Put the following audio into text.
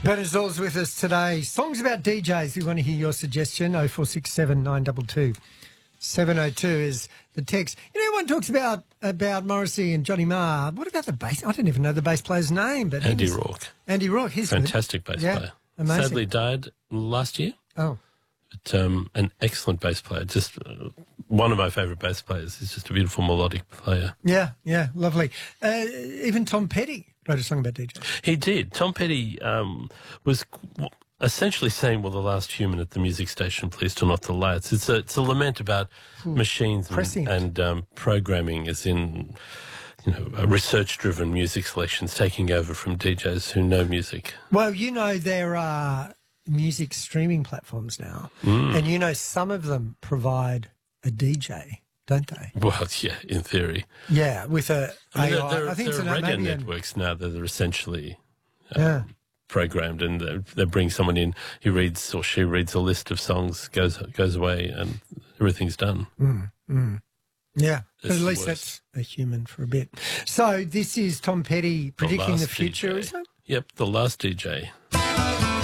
Bernard Zoll's with us today. Songs about DJs. We want to hear your suggestion. 0467 922 702 is the text. You know, everyone talks about Morrissey and Johnny Marr. What about the bass? I don't even know the bass player's name. But Andy Rourke. Andy Rourke. He's fantastic bass player. Amazing. Sadly died last year. Oh. But an excellent bass player. Just one of my favourite bass players. He's just a beautiful melodic player. Yeah, lovely. Even Tom Petty wrote a song about DJs. He did. Tom Petty was essentially saying, well, the last human at the music station, please turn off the lights. It's a lament about machines and programming, as in, you know, research-driven music selections taking over from DJs who know music. Well, you know, there are music streaming platforms now, and you know some of them provide a DJ, don't they? Well, yeah, in theory. Yeah, with a AI. I think there are radio networks now that are essentially programmed, and they bring someone in, he reads or she reads a list of songs, goes away, and everything's done. Yeah, but at least that's a human for a bit. So this is Tom Petty predicting the future, DJ. isn't it? Yep, The Last DJ.